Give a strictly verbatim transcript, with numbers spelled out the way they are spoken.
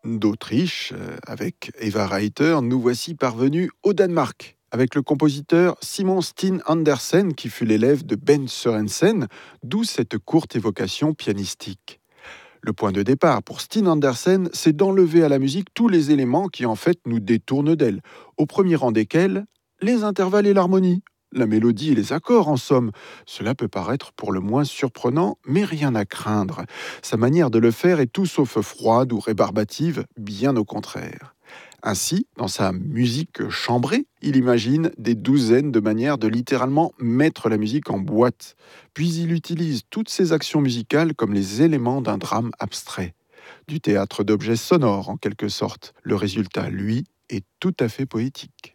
d'Autriche, euh, avec Eva Reiter, nous voici parvenus au Danemark, avec le compositeur Simon Steen Andersen, qui fut l'élève de Ben Sørensen, d'où cette courte évocation pianistique. Le point de départ pour Steen Andersen, c'est d'enlever à la musique tous les éléments qui en fait nous détournent d'elle, au premier rang desquels les intervalles et l'harmonie, la mélodie et les accords en somme. Cela peut paraître pour le moins surprenant, mais rien à craindre. Sa manière de le faire est tout sauf froide ou rébarbative, bien au contraire. Ainsi, dans sa musique chambrée, il imagine des douzaines de manières de littéralement mettre la musique en boîte. Puis il utilise toutes ces actions musicales comme les éléments d'un drame abstrait. Du théâtre d'objets sonores en quelque sorte. Le résultat, lui, est tout à fait poétique.